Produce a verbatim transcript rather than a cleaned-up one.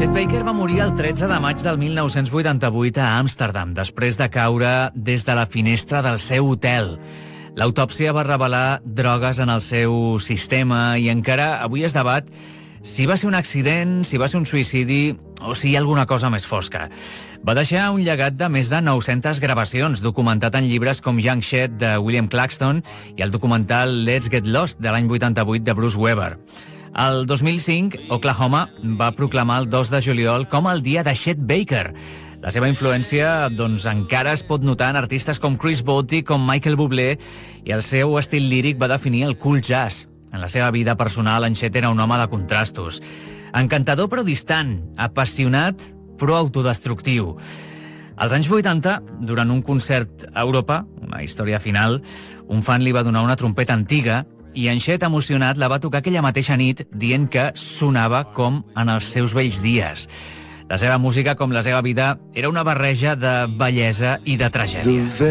Chet Baker va morir el tretze de maig del mil nou-cents vuitanta-vuit a Amsterdam, després de caure des de la finestra del seu hotel. L'autòpsia va revelar drogues en el seu sistema i encara avui es debat si va ser un accident, si va ser un suïcidi o si hi ha alguna cosa més fosca. Va deixar un llegat de més de nou-centes gravacions, documentat en llibres com Young Chet de William Claxton i el documental Let's Get Lost de l'any vuitanta-vuit de Bruce Weber. El dos mil cinc, Oklahoma va proclamar el dos de juliol com el dia de Chet Baker. La seva influència doncs, encara es pot notar en artistes com Chris Botti, com Michael Bublé, i el seu estil líric va definir el cool jazz. En la seva vida personal, en Chet era un home de contrastos. Encantador però distant, apassionat però autodestructiu. Als anys vuitanta, durant un concert a Europa, una història final, un fan li va donar una trompeta antiga i en Chet, emocionat, la va tocar aquella mateixa nit dient que sonava com en els seus vells dies. La seva música, com la seva vida, era una barreja de bellesa i de tragèdia.